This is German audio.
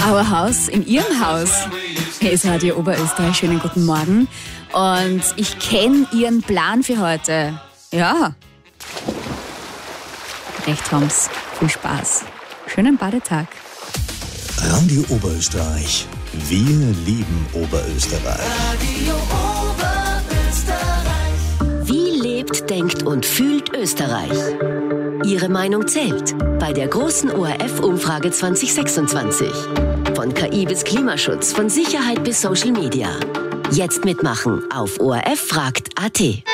Auerhaus in Ihrem Haus. Hier ist Radio Oberösterreich. Schönen guten Morgen. Und ich kenne Ihren Plan für heute. Ja. Recht haben's. Viel Spaß. Schönen Badetag. Radio Oberösterreich. Wir lieben Oberösterreich. Radio Oberösterreich. Wie lebt, denkt und fühlt Österreich? Ihre Meinung zählt bei der großen ORF-Umfrage 2026. Von KI bis Klimaschutz, von Sicherheit bis Social Media. Jetzt mitmachen auf orffragt.at.